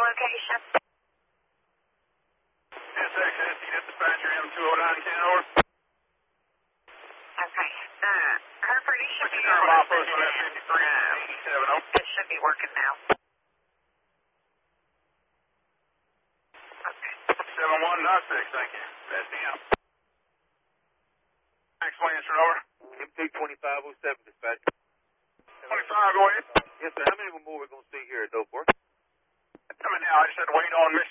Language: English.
location? Yes, access, you dispatcher M209 over. Okay. Hereford, you should be it should be working now. Okay. 7196, thank you. That's DM. Next one, answer over. MT-2507, dispatch. 25, go ahead. Yes, sir. How many more we're going to see here at Dope Work? Coming now, I just had to wait on Mission.